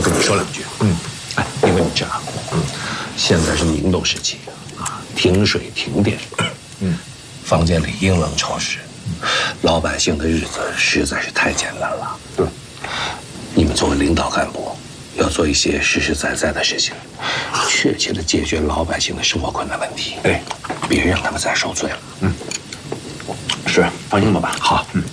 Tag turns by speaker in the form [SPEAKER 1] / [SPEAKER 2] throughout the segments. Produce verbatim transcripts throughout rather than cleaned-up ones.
[SPEAKER 1] 跟你说两句。嗯，哎，因为你知道，嗯，现在是宁冬时期啊，停水停电，嗯，房间里阴冷潮湿，老百姓的日子实在是太艰难了。嗯，你们作为领导干部，要做一些实实在在的事情，确切的解决老百姓的生活困难问题。哎，别让他们再受罪了。嗯，是，放心吧，爸。好，嗯。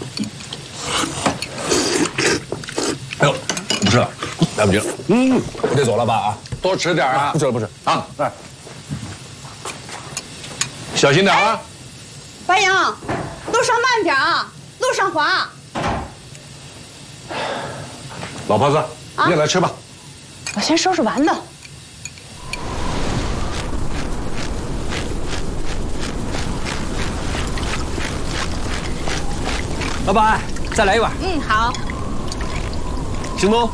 [SPEAKER 1] 哎呦，不吃了，来不及了。嗯，我得走了，爸啊，多吃点啊。不吃了，不吃啊。来，小心点啊。
[SPEAKER 2] 白英，路上慢点啊，路上滑。
[SPEAKER 1] 老婆子，啊、你也来吃吧。
[SPEAKER 2] 我先收拾碗呢。
[SPEAKER 3] 老板，再来一碗。
[SPEAKER 2] 嗯，好。
[SPEAKER 3] 行东。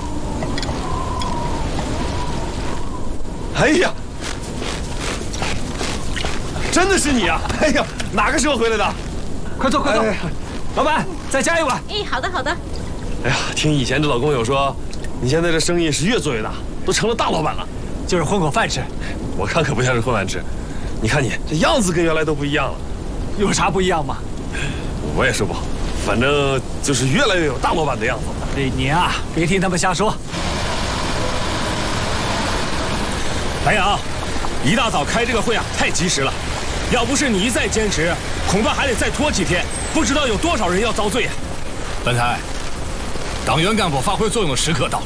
[SPEAKER 3] 哎呀，真的是你啊！哎呀，哪个时候回来的？快坐，快坐。哎、老板，再加一碗。
[SPEAKER 2] 哎，好的，好的。
[SPEAKER 3] 哎呀，听以前这老工友说，你现在这生意是越做越大，都成了大老板了。就是混口饭吃。我看可不像是混饭吃，你看你这样子跟原来都不一样了。有啥不一样吗？我也说不好，反正就是越来越有大老板的样子。对你啊，别听他们瞎说。白杨，一大早开这个会啊，太及时了。要不是你一再坚持，恐怕还得再拖几天，不知道有多少人要遭罪呀。
[SPEAKER 4] 本台，党员干部发挥作用的时刻到了。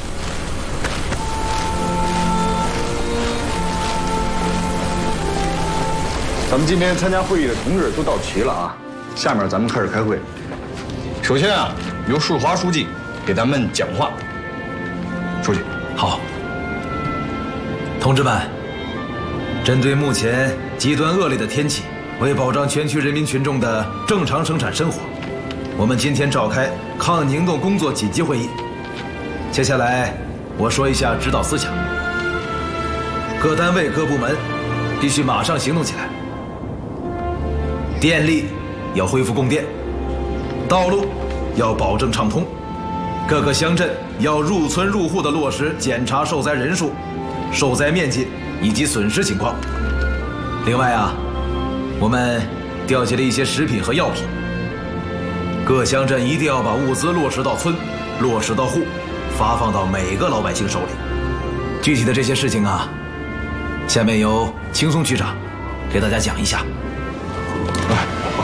[SPEAKER 5] 咱们今天参加会议的同志都到齐了啊，下面咱们开始开会。首先啊，由树华书记给咱们讲话。书记，
[SPEAKER 6] 好。同志们，针对目前极端恶劣的天气，为保障全区人民群众的正常生产生活，我们今天召开抗宁冻工作紧急会议。接下来我说一下指导思想。各单位各部门必须马上行动起来。电力要恢复供电，道路要保证畅通，各个乡镇要入村入户的落实检查受灾人数、受灾面积以及损失情况。另外啊，我们调集了一些食品和药品，各乡镇一定要把物资落实到村、落实到户，发放到每个老百姓手里。具体的这些事情啊，下面由青松区长给大家讲一下。
[SPEAKER 5] 来，好。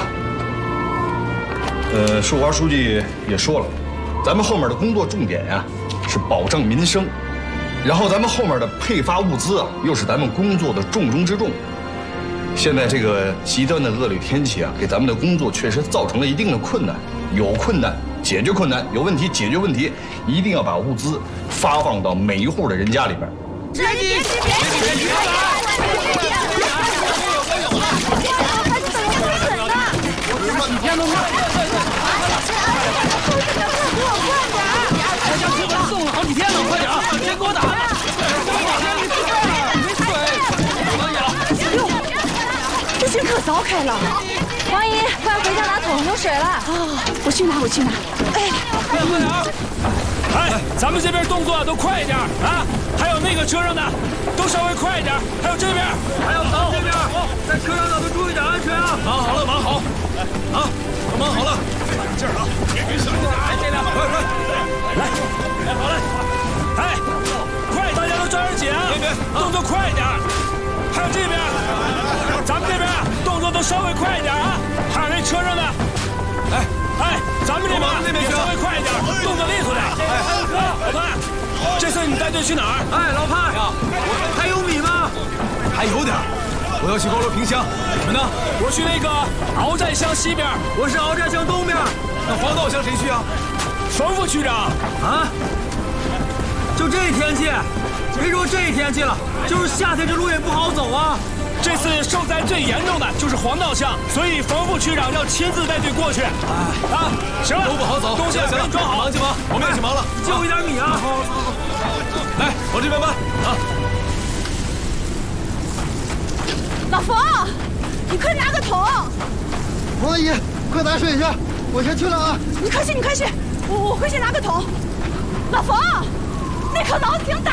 [SPEAKER 5] 呃，树华书记也说了，咱们后面的工作重点呀、啊、是保证民生，然后咱们后面的配发物资啊，又是咱们工作的重中之重。现在这个极端的恶劣天气啊，给咱们的工作确实造成了一定的困难。有困难解决困难，有问题解决问题，一定要把物资发放到每一户的人家里边。
[SPEAKER 2] 别急，别急，别急，别急！
[SPEAKER 3] 几天都快！我家车本送了好几天了，快点啊！别给我打！
[SPEAKER 2] 哟，这些可早开了。王姨，快回家拿桶，有水了。啊，我去拿，我去拿。哎，
[SPEAKER 3] 快点啊！哎，咱们这边动作都快一点啊！还有那个车上的，都稍微快一点。还有这边，还有咱们这边，在车上的都注意点安全啊！忙好了，忙好。啊，都忙好了，快点劲儿啊！别别小心点，哎，这俩快快，来，来好嘞！哎，快，大家都抓紧啊！别别，动作快一点。还有这边，咱们这边动作都稍微快一点啊！还有那车上的，哎哎，咱们这边也稍微快一点，动作利索点。哎，老潘，这次你带队去哪儿？哎，老潘，还有米吗？还有点。我要去高楼萍乡，你们呢？我去那个敖寨乡西边，我是敖寨乡东边。那黄道乡谁去啊？冯副区长。啊？就这天气，别说这天气了，就是夏天这路也不好走啊。这次受灾最严重的就是黄道乡，所以冯副区长要亲自带队过去。啊，行了，都不好走，东西赶紧装好，忙去忙，我们也去忙了，就一点米啊。好，走走走，来，往这边搬啊。
[SPEAKER 2] 老冯，你快拿个桶！
[SPEAKER 7] 王阿姨，快拿水去，我先去了啊！
[SPEAKER 2] 你快去，你快去，我我回去拿个桶。老冯，那颗雹挺大